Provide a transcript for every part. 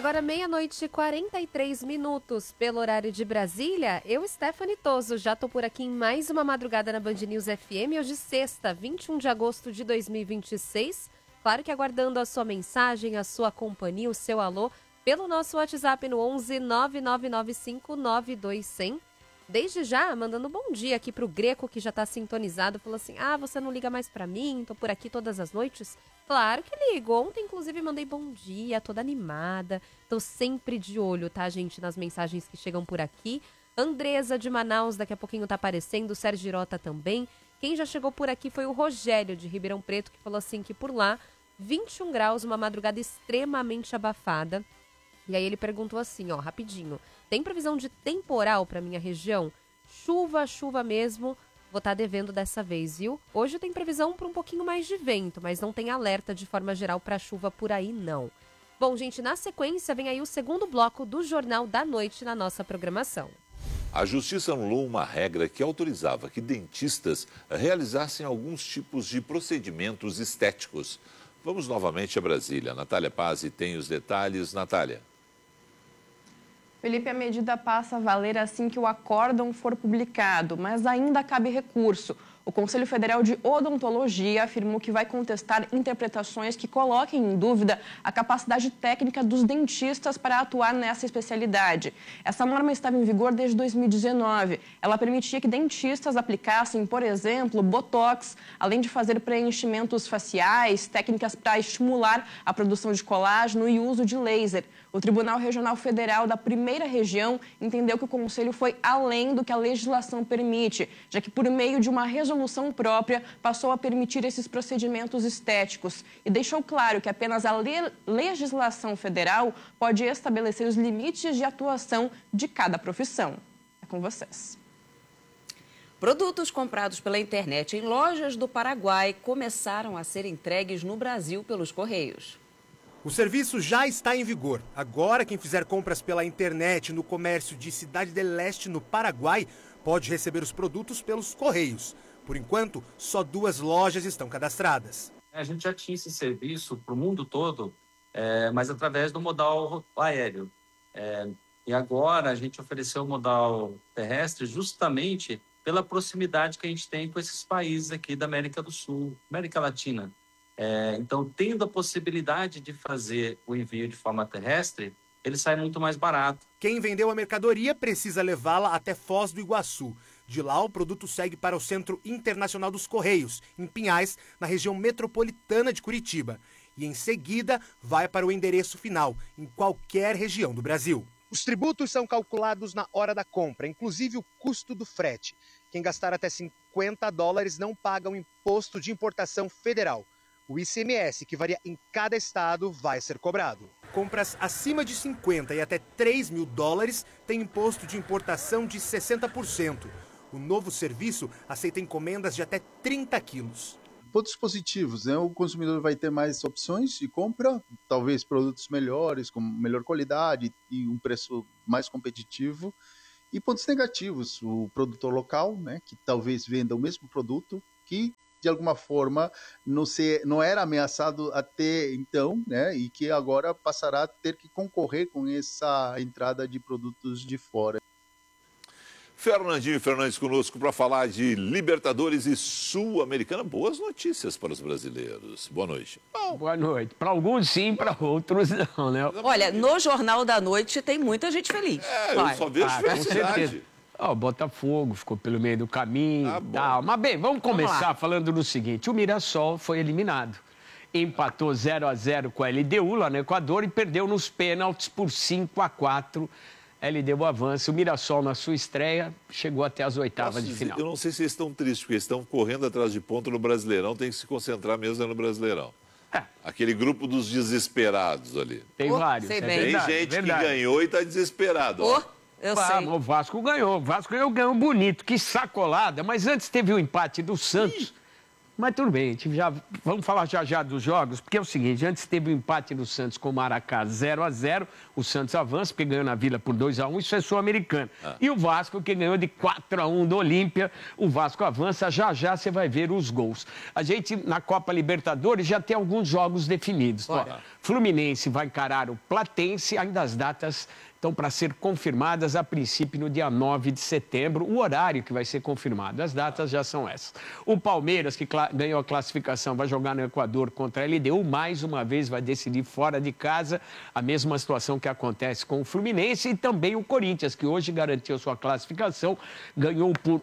Agora, 00:43 pelo horário de Brasília. Eu, Stephanie Toso, já tô por aqui em mais uma madrugada na Band News FM, hoje sexta, 21 de agosto de 2026. Claro que aguardando a sua mensagem, a sua companhia, o seu alô, pelo nosso WhatsApp no 11 99995 9200. Desde já, mandando um bom dia aqui pro Greco, que já tá sintonizado, falou assim, você não liga mais pra mim, tô por aqui todas as noites? Claro que ligo, ontem inclusive mandei bom dia, toda animada, tô sempre de olho, tá, gente, nas mensagens que chegam por aqui. Andresa de Manaus, daqui a pouquinho tá aparecendo, o Sérgio Girota também. Quem já chegou por aqui foi o Rogério, de Ribeirão Preto, que falou assim que por lá, 21 graus, uma madrugada extremamente abafada. E aí ele perguntou assim, rapidinho, tem previsão de temporal para minha região? Chuva mesmo, vou estar devendo dessa vez, viu? Hoje tem previsão para um pouquinho mais de vento, mas não tem alerta de forma geral para chuva por aí, não. Bom, gente, na sequência vem aí o segundo bloco do Jornal da Noite na nossa programação. A Justiça anulou uma regra que autorizava que dentistas realizassem alguns tipos de procedimentos estéticos. Vamos novamente a Brasília. Natália Pazzi tem os detalhes. Natália. Felipe, a medida passa a valer assim que o acórdão for publicado, mas ainda cabe recurso. O Conselho Federal de Odontologia afirmou que vai contestar interpretações que coloquem em dúvida a capacidade técnica dos dentistas para atuar nessa especialidade. Essa norma estava em vigor desde 2019. Ela permitia que dentistas aplicassem, por exemplo, botox, além de fazer preenchimentos faciais, técnicas para estimular a produção de colágeno e uso de laser. O Tribunal Regional Federal da Primeira Região entendeu que o Conselho foi além do que a legislação permite, já que por meio de uma resolução própria passou a permitir esses procedimentos estéticos e deixou claro que apenas a legislação federal pode estabelecer os limites de atuação de cada profissão. É com vocês. Produtos comprados pela internet em lojas do Paraguai começaram a ser entregues no Brasil pelos Correios. O serviço já está em vigor. Agora, quem fizer compras pela internet no comércio de Cidade del Este, no Paraguai, pode receber os produtos pelos Correios. Por enquanto, só 2 lojas estão cadastradas. A gente já tinha esse serviço para o mundo todo, mas através do modal aéreo. E agora a gente ofereceu o modal terrestre justamente pela proximidade que a gente tem com esses países aqui da América do Sul, América Latina. Então, tendo a possibilidade de fazer o envio de forma terrestre, ele sai muito mais barato. Quem vendeu a mercadoria precisa levá-la até Foz do Iguaçu. De lá, o produto segue para o Centro Internacional dos Correios, em Pinhais, na região metropolitana de Curitiba. E, em seguida, vai para o endereço final, em qualquer região do Brasil. Os tributos são calculados na hora da compra, inclusive o custo do frete. Quem gastar até $50 não paga o imposto de importação federal. O ICMS, que varia em cada estado, vai ser cobrado. Compras acima de 50 e até $3 mil têm imposto de importação de 60%. O novo serviço aceita encomendas de até 30 quilos. Pontos positivos, né? O consumidor vai ter mais opções de compra, talvez produtos melhores, com melhor qualidade e um preço mais competitivo. E pontos negativos, o produtor local, né, que talvez venda o mesmo produto, que de alguma forma não era ameaçado até então, né, e que agora passará a ter que concorrer com essa entrada de produtos de fora. Fernandinho Fernandes conosco para falar de Libertadores e Sul-Americana. Boas notícias para os brasileiros. Boa noite. Boa noite. Para alguns sim, para outros não, né? Olha, no Jornal da Noite tem muita gente feliz. Eu só vejo felicidade. O Botafogo ficou pelo meio do caminho e tal. Mas bem, vamos começar falando do seguinte. O Mirassol foi eliminado. Empatou 0-0 com a LDU lá no Equador e perdeu nos pênaltis por 5-4. LDU avança. O Mirassol, na sua estreia, chegou até as oitavas de final. Eu não sei se eles estão tristes, porque eles estão correndo atrás de ponto no Brasileirão. Tem que se concentrar mesmo no Brasileirão. Aquele grupo dos desesperados ali. Tem vários. Tem gente que ganhou e está desesperado. Eu sei. O Vasco ganhou. O Vasco ganhou bonito. Que sacolada. Mas antes teve o empate do Santos. Mas tudo bem, a gente vamos falar já dos jogos, porque é o seguinte, antes teve o empate no Santos com o Maracá 0-0, o Santos avança, porque ganhou na Vila por 2-1, isso é sul-americano. E o Vasco, que ganhou de 4-1 do Olímpia, o Vasco avança, já você vai ver os gols. A gente, na Copa Libertadores, já tem alguns jogos definidos. Ó, Fluminense vai encarar o Platense, ainda as datas estão para ser confirmadas, a princípio, no dia 9 de setembro, o horário que vai ser confirmado. As datas já são essas. O Palmeiras, que ganhou a classificação, vai jogar no Equador contra a LDU, mais uma vez vai decidir fora de casa, a mesma situação que acontece com o Fluminense e também o Corinthians, que hoje garantiu sua classificação, ganhou por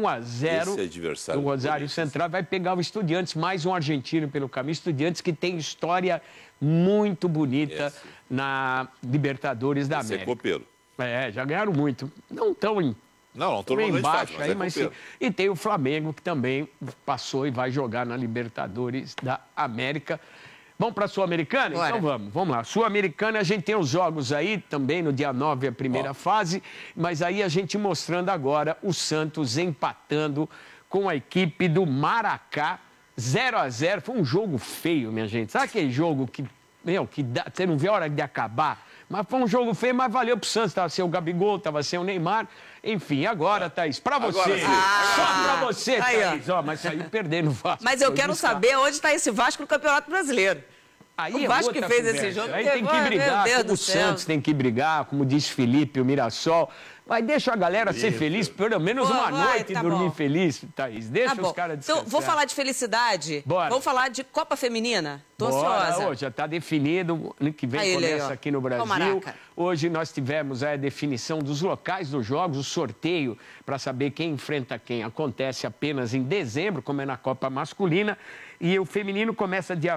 1-0 o Rosário Central, vai pegar o Estudiantes, mais um argentino pelo caminho, Estudiantes que tem história muito bonita na Libertadores da América. Copeiro. Já ganharam muito. Não tão embaixo aí, mas sim. E tem o Flamengo, que também passou e vai jogar na Libertadores da América. Vamos para a Sul-Americana? Então vamos lá. Sul-Americana, a gente tem os jogos aí, também no dia 9, a primeira fase, mas aí a gente mostrando agora o Santos empatando com a equipe do Maracá, 0-0. Foi um jogo feio, minha gente. Sabe aquele jogo que você não vê a hora de acabar? Mas foi um jogo feio, mas valeu pro Santos. Tava sem o Gabigol, tava sem o Neymar. Enfim, agora, Thaís, pra você. Só pra você, aí, Thaís. Mas saiu perdendo o Vasco. Mas eu quero saber onde está esse Vasco no Campeonato Brasileiro. Aí o Vasco que fez esse jogo. Aí tem que brigar, como o Santos tem que brigar, como disse Felipe, o Mirassol. Mas deixa a galera ser feliz, pelo menos uma noite e dormir feliz, Thaís. Deixa os caras descansar. Então, vou falar de felicidade. Bora. Vamos falar de Copa Feminina. Tô ansiosa. Já está definido. Ano que vem começa aqui no Brasil. Hoje nós tivemos a definição dos locais dos jogos, o sorteio para saber quem enfrenta quem. Acontece apenas em dezembro, como é na Copa Masculina. E o feminino começa dia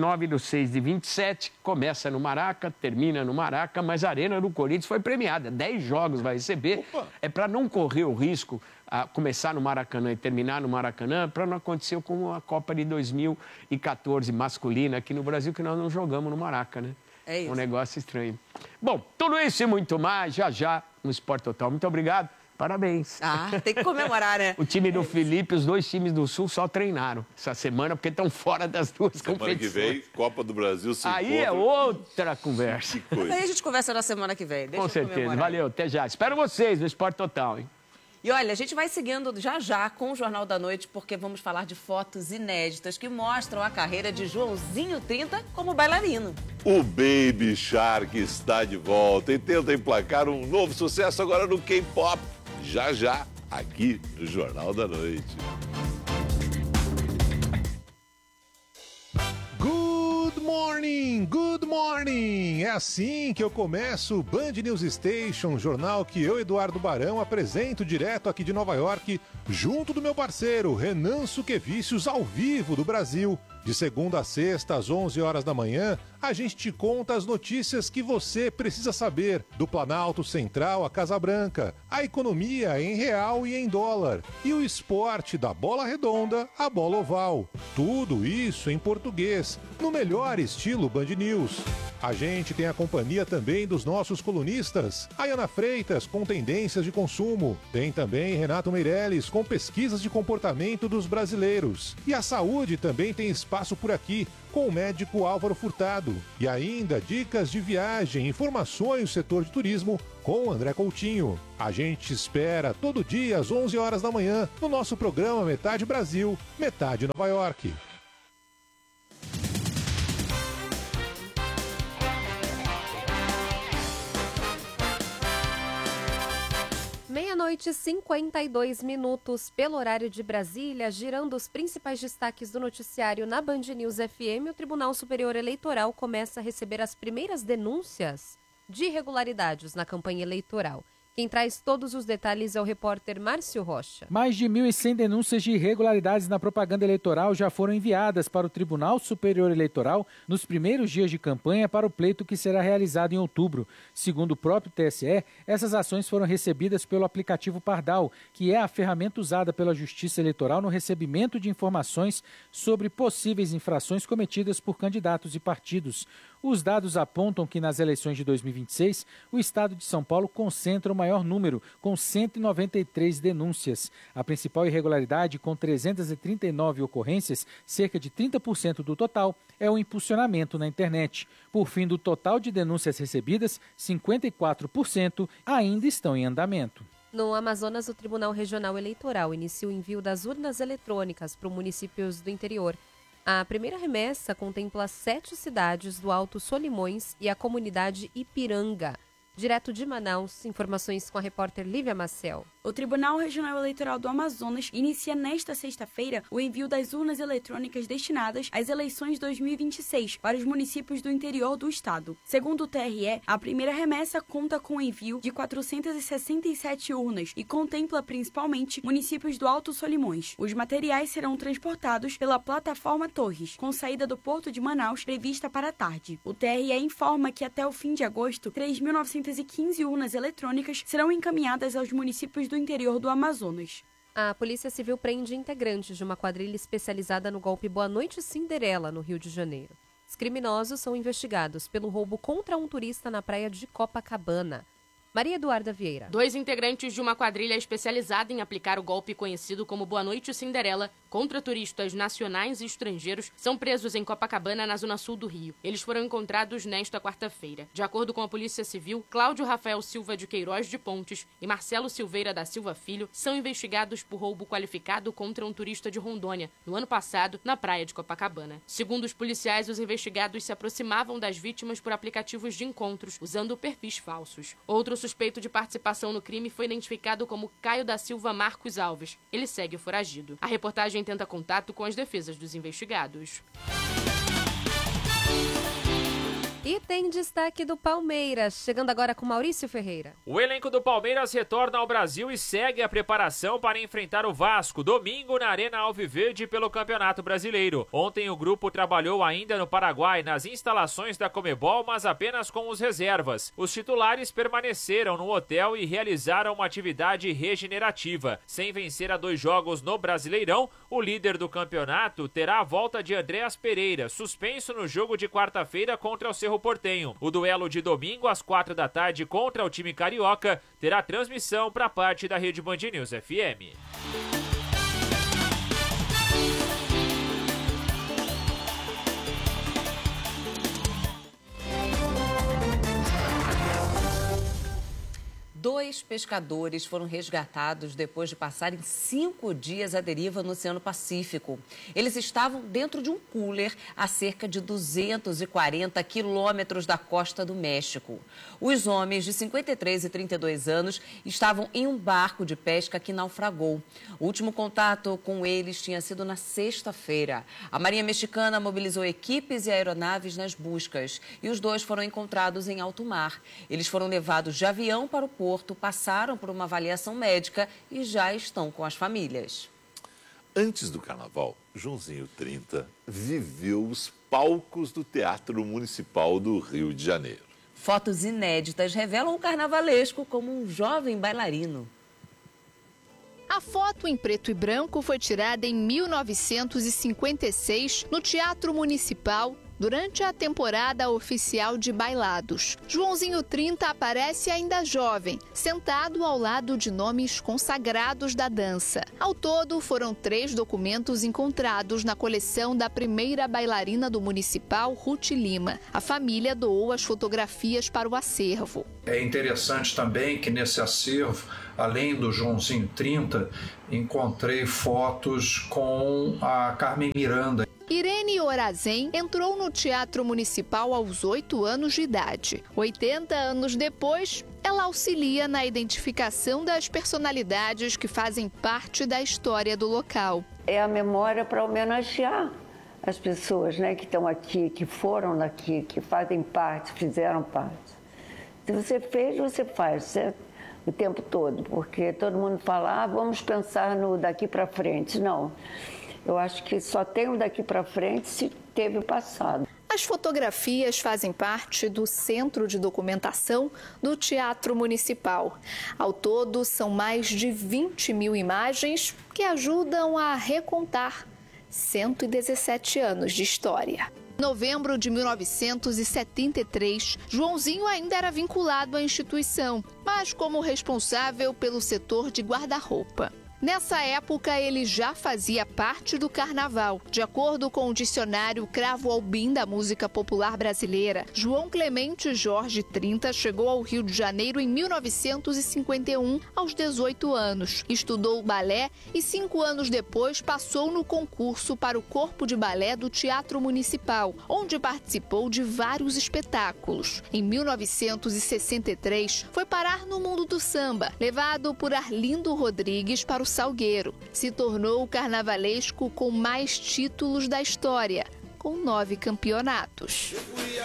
29/6/27, começa no Maraca, termina no Maraca, mas a Arena do Corinthians foi premiada. 10 jogos vai receber. É para não correr o risco a começar no Maracanã e terminar no Maracanã, para não acontecer com a Copa de 2014 masculina aqui no Brasil, que nós não jogamos no Maraca, né? É isso. Um negócio estranho. Bom, tudo isso e muito mais, já no Esporte Total. Muito obrigado. Parabéns. Tem que comemorar, né? O time do Felipe, os dois times do Sul só treinaram essa semana porque estão fora das duas competições. Semana que vem, Copa do Brasil se Aí encontra. É outra conversa. Que coisa. Aí a gente conversa na semana que vem. Com certeza. Valeu, até já. Espero vocês no Esporte Total, hein? E olha, a gente vai seguindo já com o Jornal da Noite, porque vamos falar de fotos inéditas que mostram a carreira de Joãozinho 30 como bailarino. O Baby Shark está de volta e tenta emplacar um novo sucesso agora no K-pop. Já, aqui no Jornal da Noite. Good morning! É assim que eu começo o Band News Station, jornal que eu, Eduardo Barão, apresento direto aqui de Nova York, junto do meu parceiro Renan Suquevicius, ao vivo do Brasil. De segunda a sexta, às 11 horas da manhã, a gente te conta as notícias que você precisa saber do Planalto Central à Casa Branca, a economia em real e em dólar, e o esporte da bola redonda à bola oval. Tudo isso em português, no melhor estilo Band News. A gente tem a companhia também dos nossos colunistas, Ayana Freitas com tendências de consumo, tem também Renato Meirelles com pesquisas de comportamento dos brasileiros. E a saúde também tem espaço por aqui, com o médico Álvaro Furtado. E ainda dicas de viagem, informações do setor de turismo com André Coutinho. A gente espera todo dia às 11 horas da manhã no nosso programa Metade Brasil, Metade Nova York. Meia-noite e 52 minutos pelo horário de Brasília, girando os principais destaques do noticiário na Band News FM, o Tribunal Superior Eleitoral começa a receber as primeiras denúncias de irregularidades na campanha eleitoral. Quem traz todos os detalhes é o repórter Márcio Rocha. Mais de 1.100 denúncias de irregularidades na propaganda eleitoral já foram enviadas para o Tribunal Superior Eleitoral nos primeiros dias de campanha para o pleito que será realizado em outubro. Segundo o próprio TSE, essas ações foram recebidas pelo aplicativo Pardal, que é a ferramenta usada pela Justiça Eleitoral no recebimento de informações sobre possíveis infrações cometidas por candidatos e partidos. Os dados apontam que nas eleições de 2026, o estado de São Paulo concentra o maior número, com 193 denúncias. A principal irregularidade, com 339 ocorrências, cerca de 30% do total, é o impulsionamento na internet. Por fim, do total de denúncias recebidas, 54% ainda estão em andamento. No Amazonas, o Tribunal Regional Eleitoral inicia o envio das urnas eletrônicas para os municípios do interior. A primeira remessa contempla 7 cidades do Alto Solimões e a comunidade Ipiranga. Direto de Manaus, informações com a repórter Lívia Maciel. O Tribunal Regional Eleitoral do Amazonas inicia nesta sexta-feira o envio das urnas eletrônicas destinadas às eleições 2026 para os municípios do interior do estado. Segundo o TRE, a primeira remessa conta com o envio de 467 urnas e contempla principalmente municípios do Alto Solimões. Os materiais serão transportados pela plataforma Torres, com saída do Porto de Manaus prevista para a tarde. O TRE informa que até o fim de agosto, 3.915 urnas eletrônicas serão encaminhadas aos municípios do interior do Amazonas. A Polícia Civil prende integrantes de uma quadrilha especializada no golpe Boa Noite Cinderela, no Rio de Janeiro. Os criminosos são investigados pelo roubo contra um turista na praia de Copacabana. Maria Eduarda Vieira. 2 integrantes de uma quadrilha especializada em aplicar o golpe conhecido como Boa Noite Cinderela contra turistas nacionais e estrangeiros são presos em Copacabana, na zona sul do Rio. Eles foram encontrados nesta quarta-feira. De acordo com a Polícia Civil, Cláudio Rafael Silva de Queiroz de Pontes e Marcelo Silveira da Silva Filho são investigados por roubo qualificado contra um turista de Rondônia, no ano passado, na praia de Copacabana. Segundo os policiais, os investigados se aproximavam das vítimas por aplicativos de encontros, usando perfis falsos. Outro suspeito de participação no crime foi identificado como Caio da Silva Marcos Alves. Ele segue foragido. A reportagem tenta contato com as defesas dos investigados. E tem destaque do Palmeiras, chegando agora com Maurício Ferreira. O elenco do Palmeiras retorna ao Brasil e segue a preparação para enfrentar o Vasco, domingo na Arena Alviverde pelo Campeonato Brasileiro. Ontem o grupo trabalhou ainda no Paraguai, nas instalações da Conmebol, mas apenas com os reservas. Os titulares permaneceram no hotel e realizaram uma atividade regenerativa. Sem vencer a 2 jogos no Brasileirão, o líder do campeonato terá a volta de Andréas Pereira, suspenso no jogo de quarta-feira contra o Cerro Porteño. O duelo de domingo às 4 da tarde contra o time carioca terá transmissão para parte da Rede Band News FM. Dois pescadores foram resgatados depois de passarem 5 dias à deriva no Oceano Pacífico. Eles estavam dentro de um cooler a cerca de 240 quilômetros da costa do México. Os homens de 53 e 32 anos estavam em um barco de pesca que naufragou. O último contato com eles tinha sido na sexta-feira. A Marinha Mexicana mobilizou equipes e aeronaves nas buscas e os dois foram encontrados em alto mar. Eles foram levados de avião para o porto, passaram por uma avaliação médica e já estão com as famílias. Antes do carnaval, Joãozinho 30 viveu os palcos do Teatro Municipal do Rio de Janeiro. Fotos inéditas revelam o carnavalesco como um jovem bailarino. A foto em preto e branco foi tirada em 1956 no Teatro Municipal, durante a temporada oficial de bailados. Joãozinho 30 aparece ainda jovem, sentado ao lado de nomes consagrados da dança. Ao todo, foram 3 documentos encontrados na coleção da primeira bailarina do Municipal, Ruth Lima. A família doou as fotografias para o acervo. É interessante também que nesse acervo, além do Joãozinho 30, encontrei fotos com a Carmen Miranda. Irene Orazen entrou no Teatro Municipal aos 8 anos de idade. 80 anos depois, ela auxilia na identificação das personalidades que fazem parte da história do local. É a memória para homenagear as pessoas, né, que estão aqui, que foram daqui, que fazem parte, fizeram parte. Se você fez, você faz, certo? O tempo todo, porque todo mundo fala, vamos pensar no daqui para frente. Não. Eu acho que só tem o daqui para frente se teve o passado. As fotografias fazem parte do Centro de Documentação do Teatro Municipal. Ao todo, são mais de 20 mil imagens que ajudam a recontar 117 anos de história. Novembro de 1973, Joãozinho ainda era vinculado à instituição, mas como responsável pelo setor de guarda-roupa. Nessa época, ele já fazia parte do carnaval. De acordo com o dicionário Cravo Albim da música popular brasileira, João Clemente Jorge 30 chegou ao Rio de Janeiro em 1951, aos 18 anos. Estudou balé e 5 anos depois passou no concurso para o Corpo de Balé do Teatro Municipal, onde participou de vários espetáculos. Em 1963, foi parar no mundo do samba, levado por Arlindo Rodrigues para o Salgueiro. Se tornou o carnavalesco com mais títulos da história, com 9 campeonatos.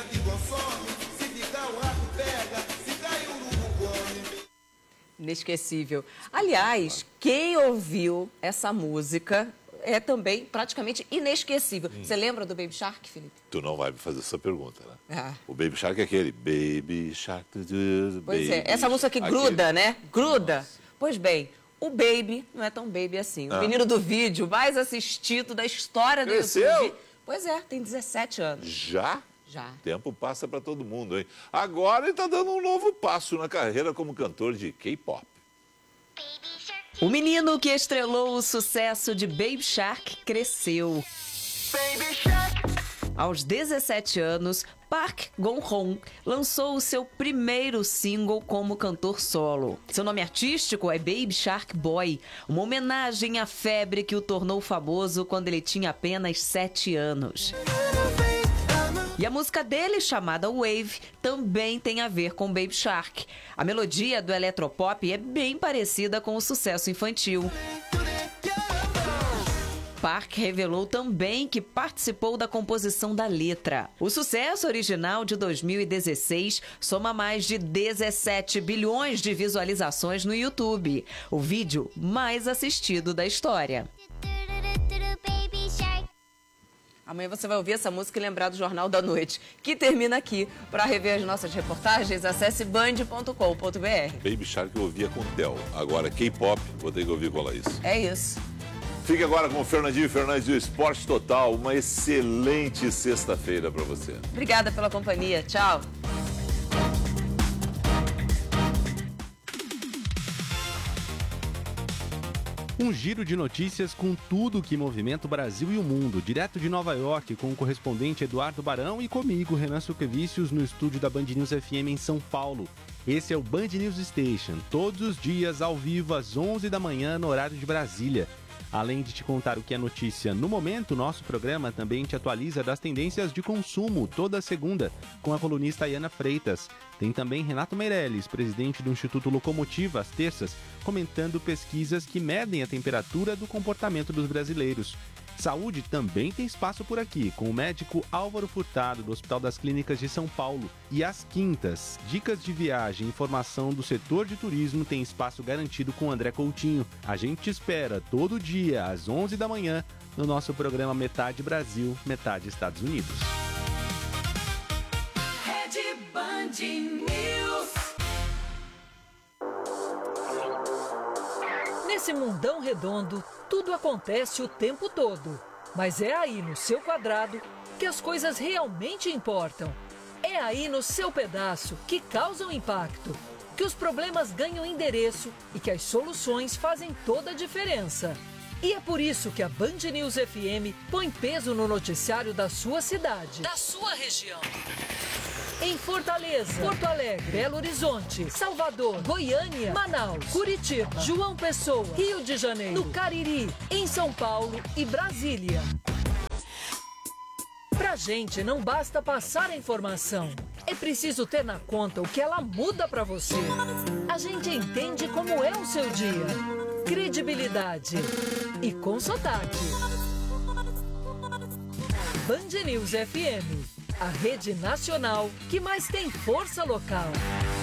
Inesquecível. Aliás, quem ouviu essa música é também praticamente inesquecível. Você lembra do Baby Shark, Felipe? Tu não vai me fazer essa pergunta, né? Ah. O Baby Shark é aquele Baby Shark. Pois é, essa música que gruda, né? Gruda. Nossa. Pois bem, o Baby não é tão baby assim. O menino do vídeo mais assistido da história do YouTube. Pois é, tem 17 anos. Já? Já. O tempo passa para todo mundo, hein? Agora ele está dando um novo passo na carreira como cantor de K-pop. O menino que estrelou o sucesso de Baby Shark cresceu. Baby Shark. Aos 17 anos, Park Gon-hong lançou o seu primeiro single como cantor solo. Seu nome artístico é Baby Shark Boy, uma homenagem à febre que o tornou famoso quando ele tinha apenas 7 anos. E a música dele, chamada Wave, também tem a ver com Baby Shark. A melodia do eletropop é bem parecida com o sucesso infantil. Park revelou também que participou da composição da letra. O sucesso original de 2016 soma mais de 17 bilhões de visualizações no YouTube, o vídeo mais assistido da história. Amanhã você vai ouvir essa música e lembrar do Jornal da Noite, que termina aqui. Para rever as nossas reportagens, acesse band.com.br. Baby Shark eu ouvia com o Theo. Agora K-pop, vou ter que ouvir com a Laís. É isso. Fique agora com o Fernandinho Fernandes e o Esporte Total. Uma excelente sexta-feira para você. Obrigada pela companhia. Tchau. Um giro de notícias com tudo que movimenta o Brasil e o mundo. Direto de Nova York, com o correspondente Eduardo Barão e comigo, Renan Suquevicius, no estúdio da Band News FM em São Paulo. Esse é o Band News Station, todos os dias ao vivo às 11 da manhã no horário de Brasília. Além de te contar o que é notícia no momento, nosso programa também te atualiza das tendências de consumo toda segunda, com a colunista Ayana Freitas. Tem também Renato Meirelles, presidente do Instituto Locomotiva, às terças, comentando pesquisas que medem a temperatura do comportamento dos brasileiros. Saúde também tem espaço por aqui, com o médico Álvaro Furtado, do Hospital das Clínicas de São Paulo. E às quintas, dicas de viagem e informação do setor de turismo tem espaço garantido com André Coutinho. A gente te espera todo dia, às 11 da manhã, no nosso programa Metade Brasil, Metade Estados Unidos. Rede Band News. Nesse mundão redondo, tudo acontece o tempo todo. Mas é aí no seu quadrado que as coisas realmente importam. É aí no seu pedaço que causam impacto, que os problemas ganham endereço e que as soluções fazem toda a diferença. E é por isso que a Band News FM põe peso no noticiário da sua cidade, da sua região. Em Fortaleza, Porto Alegre, Belo Horizonte, Salvador, Goiânia, Manaus, Curitiba, João Pessoa, Rio de Janeiro, no Cariri, em São Paulo e Brasília. Pra gente não basta passar a informação, é preciso ter na conta o que ela muda pra você. A gente entende como é o seu dia, credibilidade e com sotaque. Band News FM. A rede nacional que mais tem força local.